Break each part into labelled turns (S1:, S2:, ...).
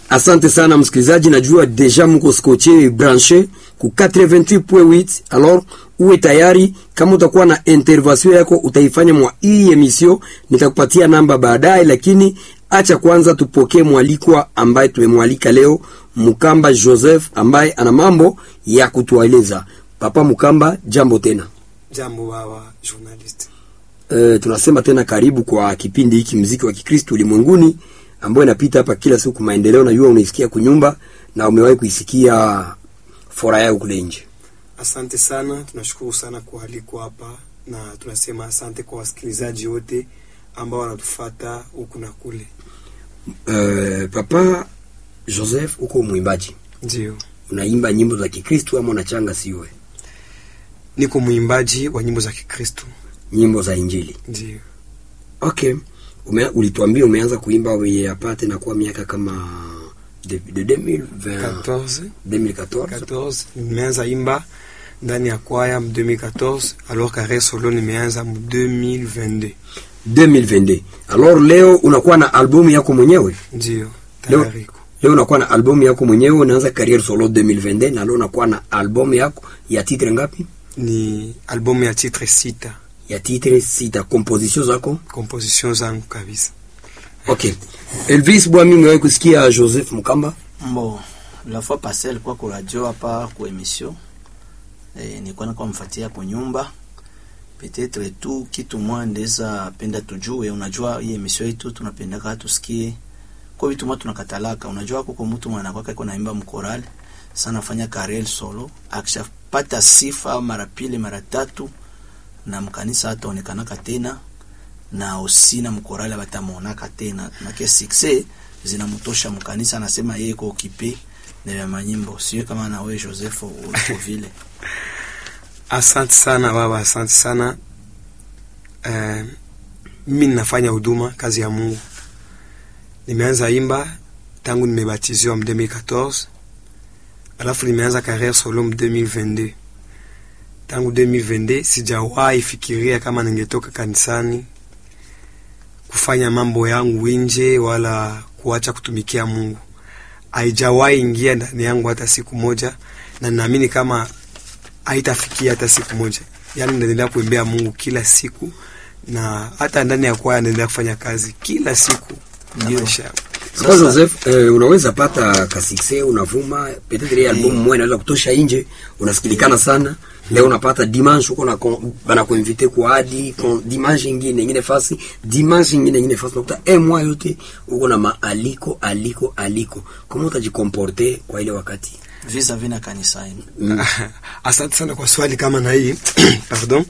S1: Asante sana msikilizaji, najua deja mko scotché branché ku 88.8. Alors uwe tayari, kama utakuwa na intervention yako utaifanya mwa hii emission, nitakupatia namba baadaye, lakini acha kwanza tupokee mwalikwa ambaye tumemwalika leo, Mukamba Joseph, ambaye ana mambo ya kutueleza. Papa Mukamba, jambo tena.
S2: Jambo baba journalist.
S1: Tunasema tena karibu kwa kipindi hiki muziki wa Kikristo ulimwenguni, ambayo inapita hapa kila siku maendeleo, na yua unaisikia kunyumba na umewahi kuisikia fora yao kule nje.
S2: Asante sana, tunashukuru sana kualikwa hapa, na tunasema asante kwa wasikilizaji wote ambao wanatufuata huku na kule.
S1: Papa Joseph, uko mwimbaji?
S2: Ndio.
S1: Unaimba nyimbo za Kikristo ama unachanga siwe?
S2: Niko mwimbaji wa nyimbo za Kikristo.
S1: Nyimbo za Injili?
S2: Ndio.
S1: Okay. Ulituambia umeanza kuimba wewe apate na kwa miaka kama de 2014.
S2: Nimeanza imba ndani ya kwaya 2014, alors carré solo nimeanza 2022.
S1: Alors leo unakuwa na albumu yako mwenyewe?
S2: Ndio.
S1: Leo unakuwa na albumu yako mwenyewe, unaanza career solo 2022, na leo unakuwa na albumu yako ya titre ngapi?
S2: Ni albumu ya titre 6.
S1: Ya titre 6. Composition zako?
S2: Composition zangu kabisa.
S1: Okay. Elvis Bwami, mwewe kusikia Joseph Mukamba?
S3: Bon, la fois passée alikuwa kwa radio hapa kwa emission. Nilikuwa nakuwa mfatia kwa nyumba. Peut-être tu kitu mwa ndeza penda tujue, unajua hii emission yetu tunapenda tusikie. Kwa vitu mwa tunakatalaka, unajua kuko mtu mwana kwake kuna imba mkorali, sana fanya karel solo, akishapata sifa mara pili mara tatu na mkanisa ataonekanaka tena, na usina mkorali batamuonaka tena, na kia success zinamtosha mkanisa, anasema yeye ko okipe na manyimbo. Sio kama na wewe Joseph uko vile.
S2: Asante sana baba, asante sana. Mimi nafanya huduma kazi ya Mungu. Nimeanza imba tangu nimebatiziwa 2014. Alafu nimeanza carrière solo 2022. Tangu 2022 sijawahi fikiria kama ningetoka kanisani kufanya mambo yangu nje wala kuacha kutumikia Mungu. Haijawahi ingia ndani yangu hata siku moja, na naamini kama haitafikia hata siku moja. Yaani naendelea kuimbia Mungu kila siku, na hata ndani ya kwaya naendelea kufanya kazi kila siku. Ndio.
S1: Sasa Joseph, unaweza pata kasikse, unavuma peut-être album moja inaweza kutosha nje, unasikilikana sana. Leo unapata dimanche uko na bana kuinvite kwa hadi dimanche nyingine fasi, dimanche nyingine fasi, unakuta moja yote uko na maaliko aliko. Comment utajikomporter kwa ile wakati
S3: vis-à-vis na kanisa hili?
S2: Asante sana kwa swali kama na hii. Pardon.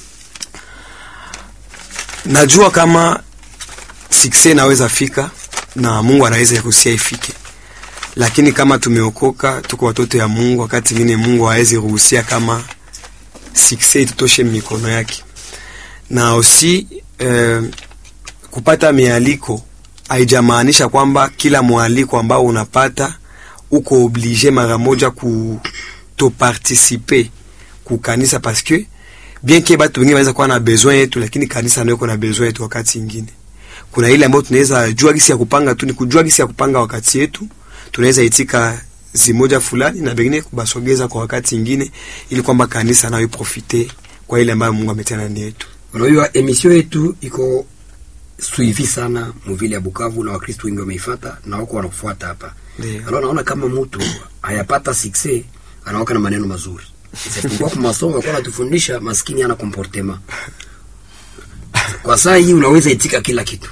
S2: Najua kama success naweza fika na Mungu anaweza kusia ifike. Lakini kama tumeokoka, tuko watoto ya Mungu, wakati mwingine Mungu hawezi ruhusia kama success tutoshe mikono yake. Na aussi kupata mialiko haijamaanisha kwamba kila mwaliko ambao unapata uko obligé mara moja to participer ku kanisa, parce que bien que batu wengine waweza kuwa na besoin yetu, lakini kanisa ndio iko na besoin yetu wakati mwingine. Kuna ile ambayo tunaweza jua gisi ya kupanga tu, ni kujua gisi ya kupanga wakati yetu. Tunaweza itika zimoja fulani na bengine kubasogeza kwa wakati mwingine, ili kwamba kanisa nayo iprofite kwa ile ambayo Mungu ametia ndani yetu.
S1: Unajua emission yetu iko suivi sana mvile ya Bukavu, na Wakristo wengi wameifuata na wako wanafuata hapa. Alors naona kama mtu hayapata success anaoka na maneno mazuri. Isipokuwa kwa masomo kwa tufundisha maskini ana comportement. Kwa saa hii unaweza itika kila kitu.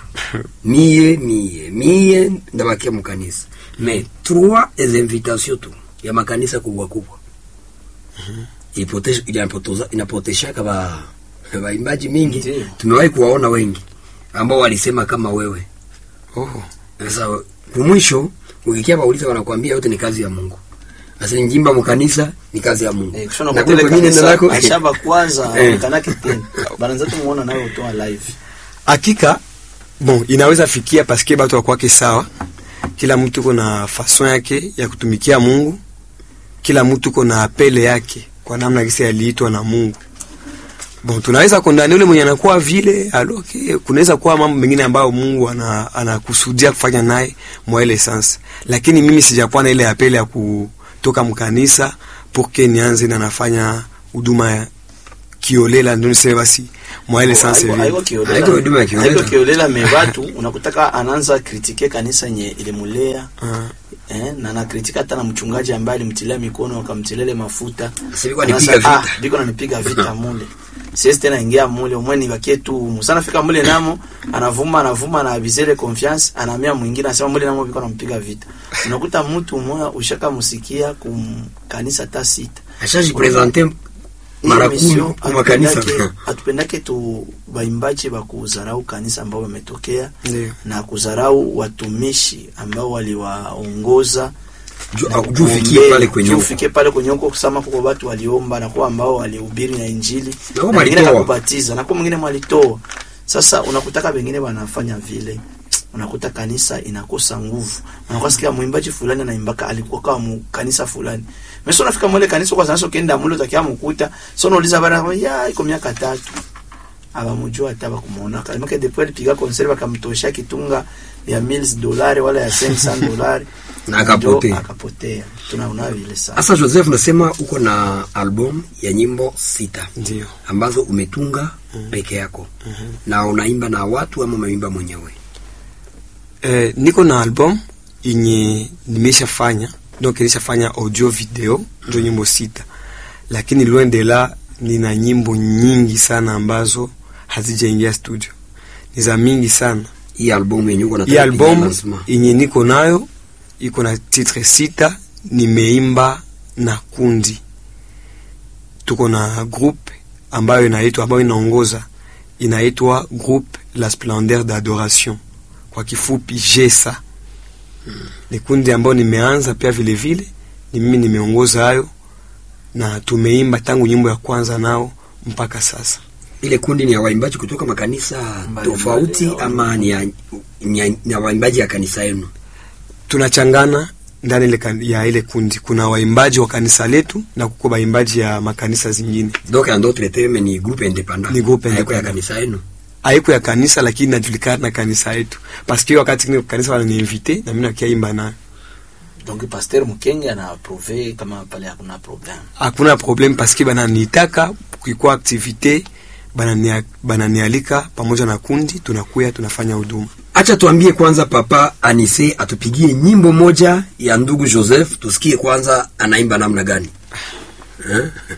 S1: Mie ndabakia mkanisa. Mais trois invitations tu ya makanisa kubwa. Inapotesha kama waimbaji mingi. Tumewahi kuwaona wengi ambao walisema kama wewe. Sasa mwisho ukikia bauliza wanakuambia yote ni kazi ya Mungu. Sasa njimba mkanisa ni kazi ya Mungu.
S3: Na kwa nini neno lako ashaba kwanza kanake tena. Baranza tumuona nayo utoa live.
S2: Hakika bon, inaweza fikia parce que watu wako sawa. Kila mtu kuna façon yake ya kutumikia Mungu. Kila mtu kuna apele yake kwa namna gisi aliitwa na Mungu. Bon, tunaweza kondani ule mwenye anakuwa vile aloke, kunaweza kuwa mambo mengine ambayo Mungu anakusudia kufanya naye mwa ile essence. Lakini mimi sijakuwa na ile apele ya kutoka mkanisa porque nianze na nafanya huduma kiolela, ndio niseme basi mwa ile essence vile.
S3: Haiko kiolela me watu unakutaka anaanza kritike kanisa yenye ilimulea. Na nakritika hata na mchungaji ambaye alimtilia mikono akamtilele mafuta.
S1: Sivyo nipiga vita.
S3: Biko nanipiga vita mule. Sisi tena ingia mule umweni bakie tu. Musana fika mule namo anavuma na bizele confiance, anaambia mwingine anasema mule namo biko nampiga vita. Unakuta mtu mmoja ushaka musikia kanisa ta sita.
S1: Ashaji presenter mara 10 kwa kanisa.
S3: Atupendake tu baimbaji bakuzarau kanisa ambao wametokea na kuzarau watumishi ambao waliwaongoza ufike pale kwenye huko kusema kwa watu waliomba na kwa ambao walihubiri na injili na wengine wakubatiza na kwa mwingine mwalitoa. Sasa unakutaka wengine wanafanya vile, unakuta kanisa inakosa nguvu. Unakusikia mwimbaji fulani anaimbaka alikuwa kama kanisa fulani. Mimi sio nafika mole kanisa kwa sababu kenda mule utakia mkuta. Sio nauliza bana ya iko miaka 3. Abamujua hata bakumuona. Kama depuis alipiga concert bakamtosha kitunga ya $1000 wala ya $500
S1: na akapotea.
S3: Tunaona vile sana.
S1: Sasa Joseph, nasema uko na album ya nyimbo 6
S2: ndio
S1: ambazo umetunga peke yako. Na unaimba na watu ama unaimba mwenyewe?
S2: Niko na album yenye nimeshafanya, donc nimeshafanya audio video, ndio nyimbo 6. Lakini loin de la nina nyimbo nyingi sana ambazo hazijaingia studio. Ni za mingi sana.
S1: Hii album yenyewe uko na
S2: hii album yenye niko nayo iko na titre 6, nimeimba na kundi. Tuko na groupe ambayo inaongoza, inaitwa Groupe La Splendeur d'Adoration. Kwa kifupi JESA. Ni kundi ambao nimeanza pia vile vile, ni mimi nimeongoza hayo na tumeimba tangu nyimbo ya kwanza nao mpaka sasa.
S1: Ile kundi ni ya waimbaji kutoka makanisa tofauti ama ni waimbaji ya kanisa yenu?
S2: Tunachangana ndani ya ile kundi. Kuna waimbaji wa kanisa letu na kuko waimbaji ya makanisa zingine.
S1: Donc en d'autres termes ni groupe indépendant.
S2: Ni groupe indépendant.
S1: Ya kanisa yenu.
S2: Haiko ya kanisa lakini najulikana na kanisa yetu. Parce que wakati ni kanisa wananiinvite na mimi nakiimba nayo.
S3: Donc pasteur Mukenge ana approuvé kama pale hakuna problem.
S2: Hakuna problem parce que bananitaka kuikuwa activité, bananialika pamoja na kundi, tunakuya tunafanya huduma.
S1: Acha tuambie kwanza Papa Anise atupigie nyimbo moja ya ndugu Joseph, tusikie kwanza anaimba namna gani.